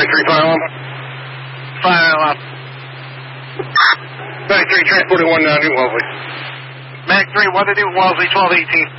93, fire alarm. Fire alarm. 93, transported 1 Newton Wellesley. Mag 3, 1 to Newton Wellesley, 1218.